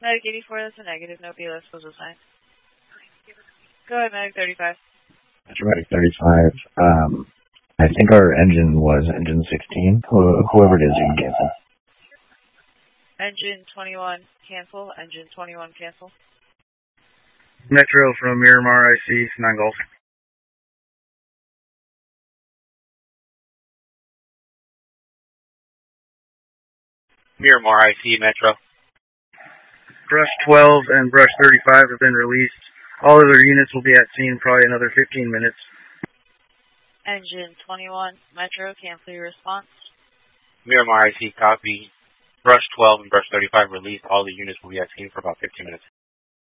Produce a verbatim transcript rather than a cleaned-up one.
Medic eighty-four, that's a negative. No B L S was assigned. Go ahead, Medic thirty-five. Metro Medic thirty-five. Um, I think our engine was engine sixteen. Wh- whoever it is, you can cancel. Engine twenty-one, cancel. Engine twenty-one, cancel. Metro from Miramar, I C, nine Golf. Miramar, I C, Metro. Brush twelve and Brush thirty-five have been released. All other units will be at scene probably another fifteen minutes. Engine twenty-one, Metro, cancel your response. Miramar, I C, copy. Brush twelve and Brush thirty-five released. All the units will be at scene for about fifteen minutes.